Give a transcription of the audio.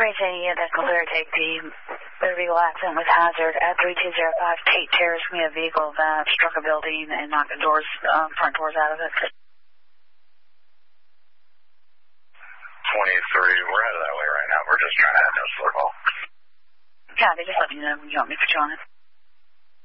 380 at Echo Clear, take the motor vehicle accident with hazard at 3205 Tate Terrace. We have a vehicle that struck a building and knocked the doors, front doors out of it. 23, we're headed that way right now. We're just trying to have no circle. Copy, just let me know when you want me to put you on it.